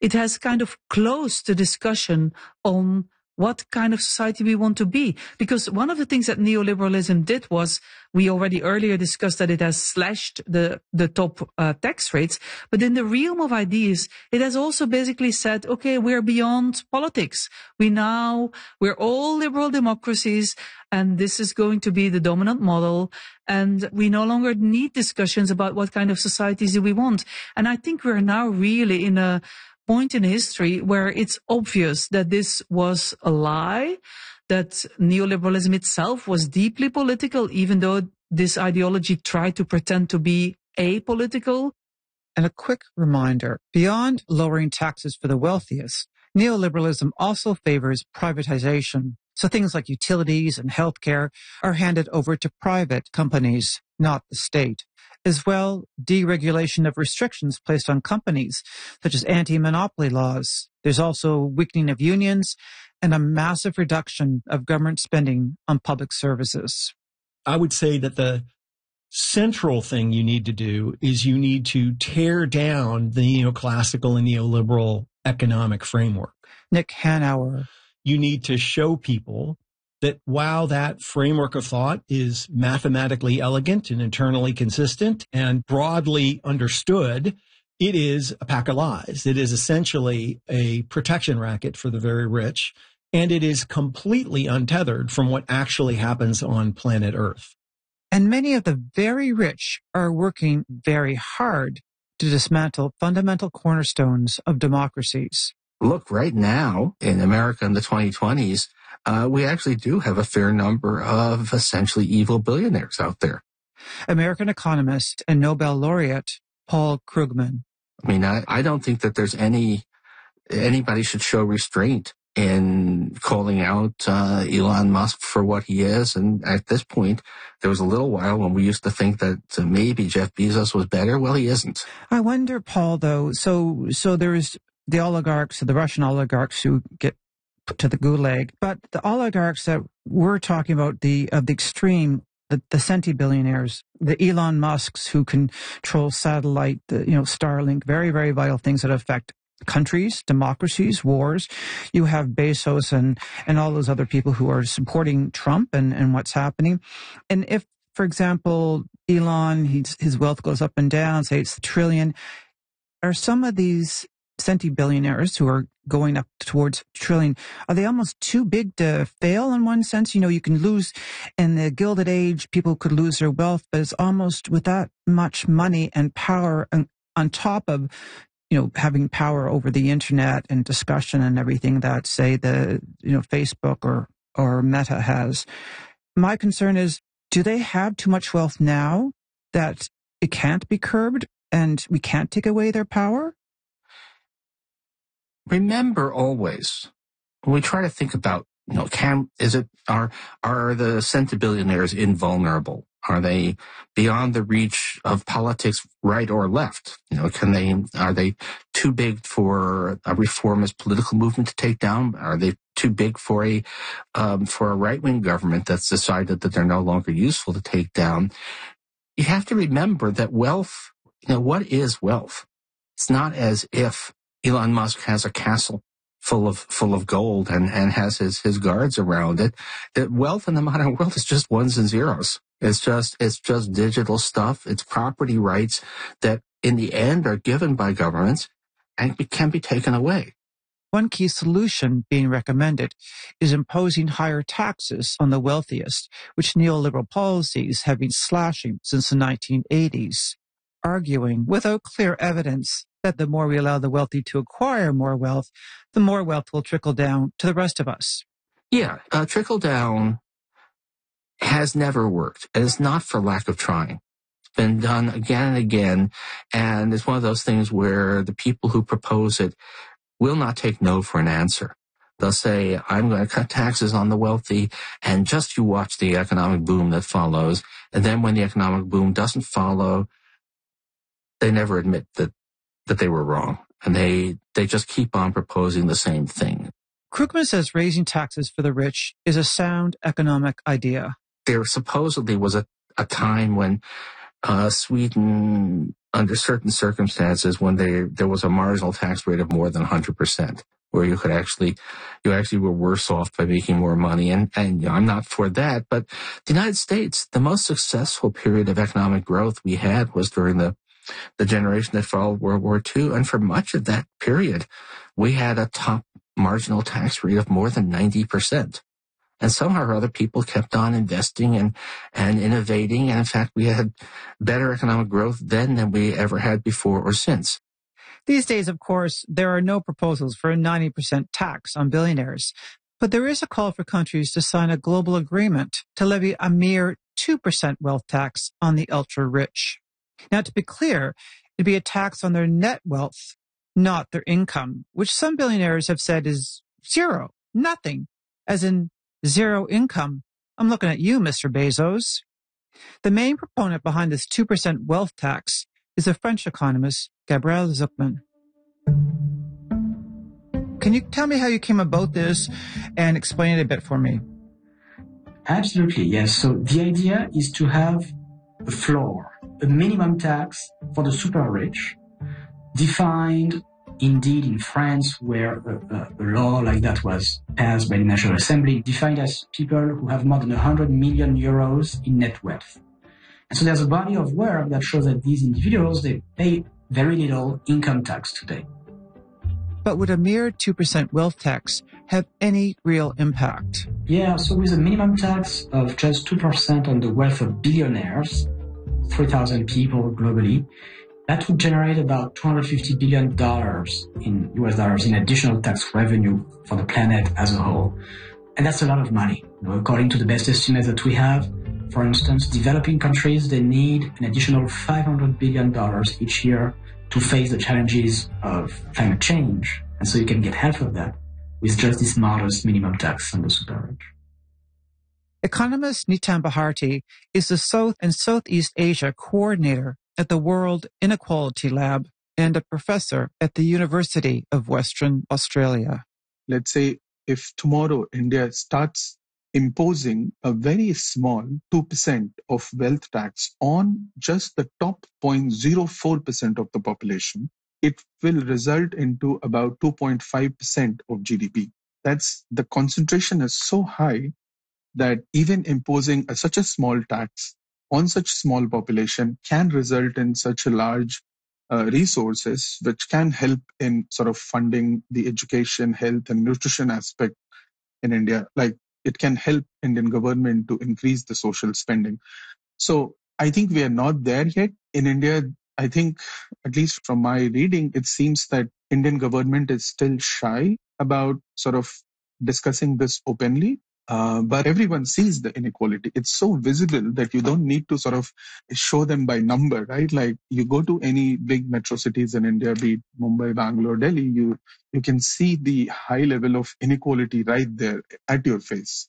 it has kind of closed the discussion on what kind of society we want to be. Because one of the things that neoliberalism did was, we already earlier discussed that it has slashed the top tax rates. But in the realm of ideas, it has also basically said, okay, we're beyond politics. We're all liberal democracies, and this is going to be the dominant model. And we no longer need discussions about what kind of societies do we want. And I think we're now really in a point in history where it's obvious that this was a lie, that neoliberalism itself was deeply political, even though this ideology tried to pretend to be apolitical. And a quick reminder, beyond lowering taxes for the wealthiest, neoliberalism also favors privatization. So things like utilities and healthcare are handed over to private companies, not the state. As well, deregulation of restrictions placed on companies, such as anti-monopoly laws. There's also weakening of unions and a massive reduction of government spending on public services. I would say that the central thing you need to do is you need to tear down the neoclassical and neoliberal economic framework. Nick Hanauer. You need to show people that while that framework of thought is mathematically elegant and internally consistent and broadly understood, it is a pack of lies. It is essentially a protection racket for the very rich, and it is completely untethered from what actually happens on planet Earth. And many of the very rich are working very hard to dismantle fundamental cornerstones of democracies. Look, right now in America in the 2020s, we actually do have a fair number of essentially evil billionaires out there. American economist and Nobel laureate Paul Krugman. I mean, I don't think that there's anybody should show restraint in calling out Elon Musk for what he is. And at this point, there was a little while when we used to think that maybe Jeff Bezos was better. Well, he isn't. I wonder, Paul, though, so there's the oligarchs, the Russian oligarchs who get put to the gulag, but the oligarchs that we're talking about, the extreme, the centibillionaires, the Elon Musks who control satellite, Starlink, very, very vital things that affect countries, democracies, wars. You have Bezos and all those other people who are supporting Trump and what's happening. And if, for example, Elon, his wealth goes up and down, say it's $1 trillion, are some of these centibillionaires who are going up towards $1 trillion, are they almost too big to fail in one sense? You can lose in the Gilded Age, people could lose their wealth, but it's almost with that much money and power on top of, having power over the internet and discussion and everything that, say, Facebook or Meta has. My concern is, do they have too much wealth now that it can't be curbed and we can't take away their power? Remember always, when we try to think about, are the centibillionaires invulnerable? Are they beyond the reach of politics, right or left? Are they too big for a reformist political movement to take down? Are they too big for a right-wing government that's decided that they're no longer useful to take down? You have to remember that wealth, what is wealth? It's not as if Elon Musk has a castle full of gold and has his guards around it. That wealth in the modern world is just ones and zeros. It's just digital stuff. It's property rights that in the end are given by governments and can be taken away. One key solution being recommended is imposing higher taxes on the wealthiest, which neoliberal policies have been slashing since the 1980s, arguing without clear evidence that the more we allow the wealthy to acquire more wealth, the more wealth will trickle down to the rest of us. Yeah, trickle down has never worked, and it's not for lack of trying. It's been done again and again, and it's one of those things where the people who propose it will not take no for an answer. They'll say, I'm going to cut taxes on the wealthy, and just you watch the economic boom that follows. And then when the economic boom doesn't follow, they never admit that they were wrong. And they just keep on proposing the same thing. Krugman says raising taxes for the rich is a sound economic idea. There supposedly was a time when Sweden under certain circumstances when there was a marginal tax rate of more than 100%, where you actually were worse off by making more money. And I'm not for that, but the United States, the most successful period of economic growth we had was during the generation that followed World War II. And for much of that period, we had a top marginal tax rate of more than 90%. And somehow or other, people kept on investing and innovating. And in fact, we had better economic growth then than we ever had before or since. These days, of course, there are no proposals for a 90% tax on billionaires. But there is a call for countries to sign a global agreement to levy a mere 2% wealth tax on the ultra-rich. Now, to be clear, it'd be a tax on their net wealth, not their income, which some billionaires have said is zero, nothing, as in zero income. I'm looking at you, Mr. Bezos. The main proponent behind this 2% wealth tax is a French economist, Gabriel Zucman. Can you tell me how you came about this and explain it a bit for me? Absolutely, yes. So the idea is to have a floor, a minimum tax for the super rich, defined indeed in France, where a law like that was passed by the National Assembly, defined as people who have more than 100 million euros in net worth. And so there's a body of work that shows that these individuals, they pay very little income tax today. But would a mere 2% wealth tax have any real impact? Yeah, so with a minimum tax of just 2% on the wealth of billionaires, 3,000 people globally, that would generate about $250 billion in US dollars in additional tax revenue for the planet as a whole. And that's a lot of money. According to the best estimates that we have, for instance, developing countries, they need an additional $500 billion each year to face the challenges of climate change. And so you can get half of that with just this modest minimum tax on the super rich. Economist Nitin Bharti is the South and Southeast Asia coordinator at the World Inequality Lab and a professor at the University of Western Australia. Let's say if tomorrow India starts imposing a very small 2% of wealth tax on just the top 0.04% of the population, it will result into about 2.5% of GDP. The concentration is so high that even imposing such a small tax on such small population can result in such a large resources, which can help in sort of funding the education, health, and nutrition aspect in India. Like it can help Indian government to increase the social spending. So I think we are not there yet in India. I think, at least from my reading, it seems that Indian government is still shy about sort of discussing this openly. But everyone sees the inequality. It's so visible that you don't need to sort of show them by number, right? Like you go to any big metro cities in India, be it Mumbai, Bangalore, Delhi, you can see the high level of inequality right there at your face.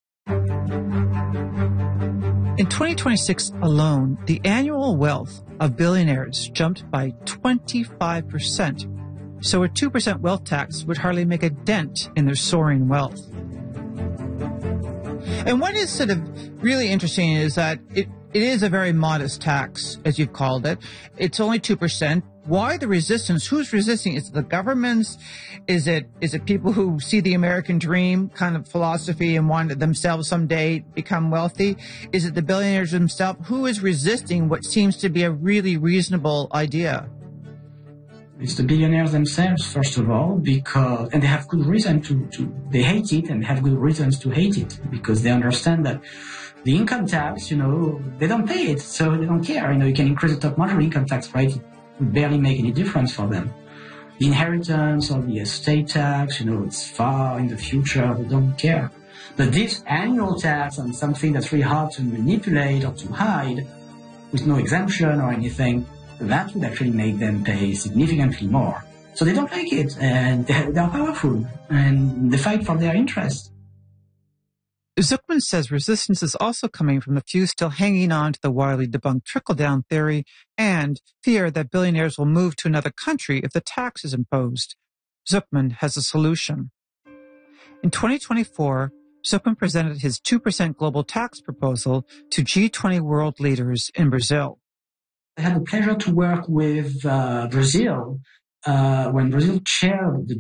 In 2026 alone, the annual wealth of billionaires jumped by 25%. So a 2% wealth tax would hardly make a dent in their soaring wealth. And what is sort of really interesting is that it is a very modest tax, as you've called it. It's only 2%. Why the resistance? Who's resisting? Is it the governments? Is it people who see the American dream kind of philosophy and want themselves someday become wealthy? Is it the billionaires themselves? Who is resisting what seems to be a really reasonable idea? It's the billionaires themselves, first of all, and they have good reason they hate it and have good reasons to hate it because they understand that the income tax, they don't pay it, so they don't care. You can increase the top marginal income tax rate, it would barely make any difference for them. The inheritance or the estate tax, it's far in the future, they don't care. But this annual tax on something that's really hard to manipulate or to hide with no exemption or anything, that would actually make them pay significantly more. So they don't like it, and they're powerful, and they fight for their interests. Zucman says resistance is also coming from the few still hanging on to the widely debunked trickle-down theory and fear that billionaires will move to another country if the tax is imposed. Zucman has a solution. In 2024, Zucman presented his 2% global tax proposal to G20 world leaders in Brazil. I had the pleasure to work with Brazil when Brazil chaired the